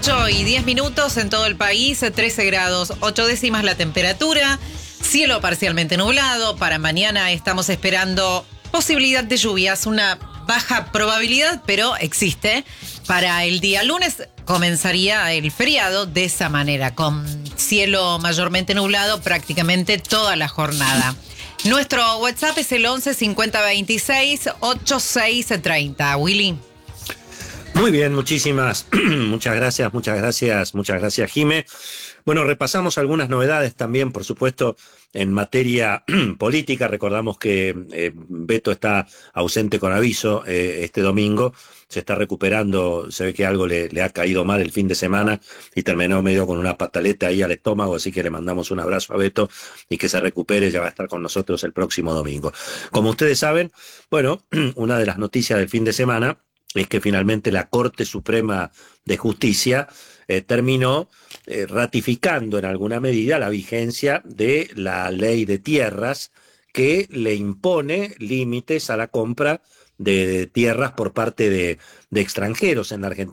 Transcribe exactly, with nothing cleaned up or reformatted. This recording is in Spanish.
ocho y diez minutos en todo el país, trece grados, ocho décimas la temperatura, cielo parcialmente nublado. Para mañana estamos esperando posibilidad de lluvias, una baja probabilidad, pero existe. Para el día lunes comenzaría el feriado de esa manera, con cielo mayormente nublado prácticamente toda la jornada. Nuestro WhatsApp es el once cincuenta veintiséis ochenta y seis treinta. Willy. Muy bien, muchísimas, muchas gracias, muchas gracias, muchas gracias, Jime. Bueno, repasamos algunas novedades también, por supuesto, en materia política. Recordamos que eh, Beto está ausente con aviso eh, este domingo, se está recuperando, se ve que algo le, le ha caído mal el fin de semana y terminó medio con una pataleta ahí al estómago, así que le mandamos un abrazo a Beto y que se recupere, ya va a estar con nosotros el próximo domingo. Como ustedes saben, bueno, una de las noticias del fin de semana es que finalmente la Corte Suprema de Justicia eh, terminó eh, ratificando en alguna medida la vigencia de la ley de tierras que le impone límites a la compra de tierras por parte de, de extranjeros en la Argentina.